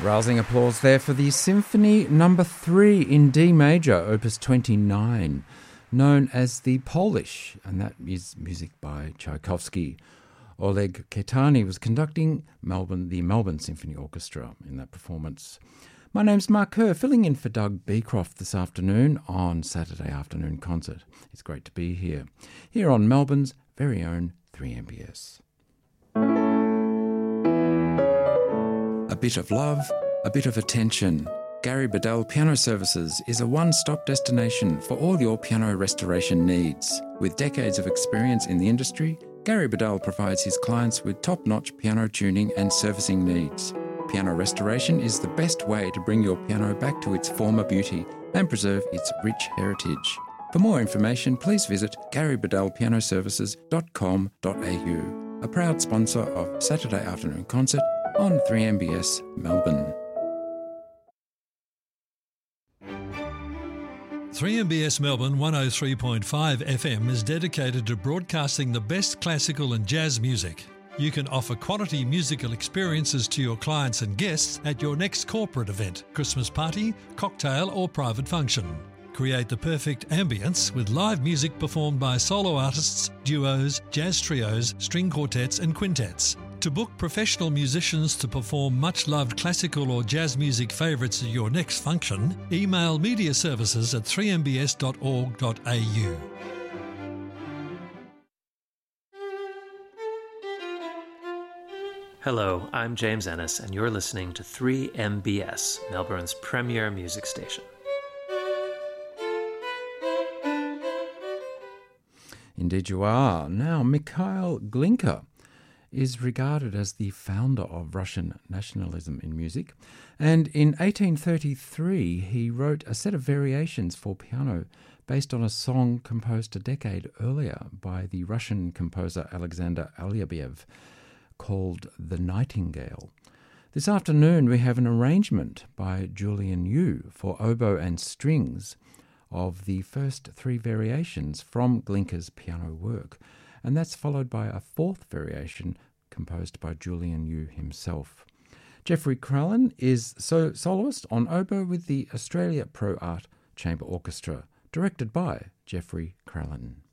Rousing applause there for the Symphony No. 3 in D major, Opus 29, known as the Polish, and that is music by Tchaikovsky. Oleg Ketani was conducting the Melbourne Symphony Orchestra in that performance. My name's Mark Kerr, filling in for Doug Beecroft this afternoon on Saturday Afternoon Concert. It's great to be here on Melbourne's very own 3MBS. A bit of love, a bit of attention. Gary Bedell Piano Services is a one-stop destination for all your piano restoration needs. With decades of experience in the industry, Gary Bedell provides his clients with top-notch piano tuning and servicing needs. Piano restoration is the best way to bring your piano back to its former beauty and preserve its rich heritage. For more information, please visit garybedellpianoservices.com.au, a proud sponsor of Saturday Afternoon Concert on 3MBS Melbourne. 3MBS Melbourne 103.5 FM is dedicated to broadcasting the best classical and jazz music. You can offer quality musical experiences to your clients and guests at your next corporate event, Christmas party, cocktail or private function. Create the perfect ambience with live music performed by solo artists, duos, jazz trios, string quartets and quintets. To book professional musicians to perform much-loved classical or jazz music favourites at your next function, email mediaservices@3mbs.org.au. Hello, I'm James Ennis, and you're listening to 3MBS, Melbourne's premier music station. Indeed you are. Now, Mikhail Glinka is regarded as the founder of Russian nationalism in music, and in 1833 he wrote a set of variations for piano based on a song composed a decade earlier by the Russian composer Alexander Alyabiev called The Nightingale. This afternoon we have an arrangement by Julian Yu for oboe and strings of the first three variations from Glinka's piano work, and that's followed by a fourth variation composed by Julian Yu himself. Geoffrey Krallen is soloist on oboe with the Australia Pro Art Chamber Orchestra, directed by Geoffrey Krallen.